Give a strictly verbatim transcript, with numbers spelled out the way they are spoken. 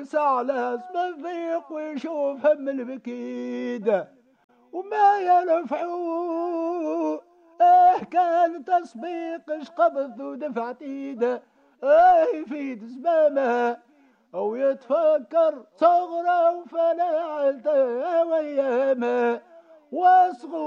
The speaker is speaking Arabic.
يجلس على اسمفيق ويشوف هم البكيد وما ينفعوه. اه كان تسبيق شقبض ودفعت ايده اه يفيد زمامه او يتفكر صغره وفلاعته وايامه واصغر